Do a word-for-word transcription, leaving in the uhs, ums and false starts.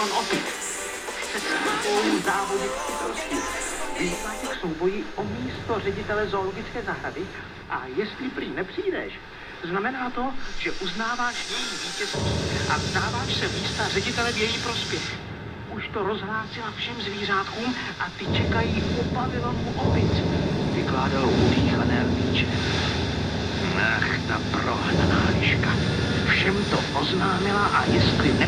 pavilon opět. Chce s tebou závodit chytrosti. Vyzýváte k souboji o místo ředitele zoologické zahrady a jestli prý nepřijdeš, znamená to, že uznáváš její vítězství a vzdáváš se místa ředitele v její prospěch. Už to rozhlásila všem zvířátkům a ty čekají u pavilonu opic. Vykládalo udýchané lvíče. Ach, ta prohnaná liška. Všem to oznámila a jestli ne